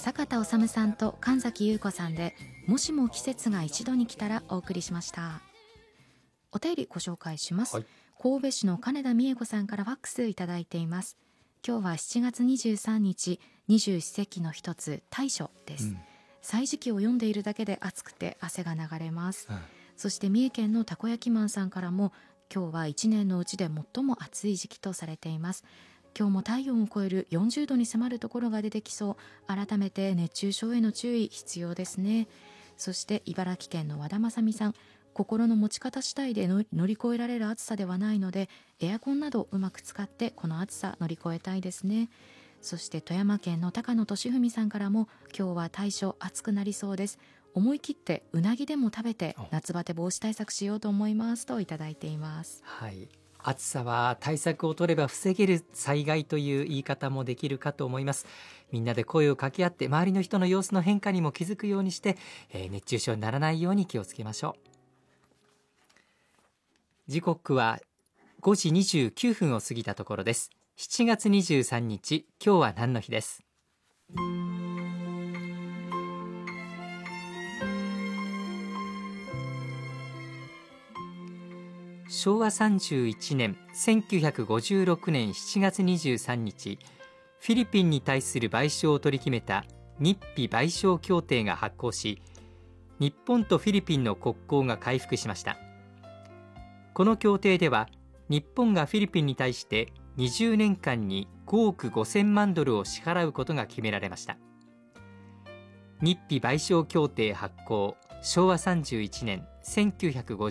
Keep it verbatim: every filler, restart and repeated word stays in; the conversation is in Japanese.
坂田治さんと神崎優子さんでもしも季節が一度に来たらお送りしました。お便りご紹介します、はい、神戸市の金田美恵子さんからファックスいただいています。今日はしちがつにじゅうさんにち、二十四節気の一つ大暑です、うん、歳時記を読んでいるだけで暑くて汗が流れます、うん、そして三重県のたこ焼きマンさんからも今日はいちねんのうちで最も暑い時期とされています。今日も体温を超えるよんじゅうどに迫るところが出てきそう。改めて熱中症への注意必要ですね。そして茨城県の和田正美さん、心の持ち方次第での乗り越えられる暑さではないのでエアコンなどうまく使ってこの暑さ乗り越えたいですね。そして富山県の高野俊文さんからも今日は大暑暑くなりそうです。思い切ってうなぎでも食べて夏バテ防止対策しようと思いますといただいています。 はい、暑さは対策を取れば防げる災害という言い方もできるかと思います。みんなで声を掛け合って周りの人の様子の変化にも気づくようにして、えー、熱中症にならないように気をつけましょう。時刻はごじにじゅうきゅうふんを過ぎたところです。しちがつにじゅうさんにち、今日は何の日です。しょうわさんじゅういちねんせんきゅうひゃくごじゅうろくねんしちがつにじゅうさんにち、フィリピンに対する賠償を取り決めた日菲賠償協定が発効し、日本とフィリピンの国交が回復しました。この協定では日本がフィリピンに対してにじゅうねんかんにごおくごせんまんドルを支払うことが決められました。日菲賠償協定発効、しょうわさんじゅういちねんせんきゅうひゃくごじゅう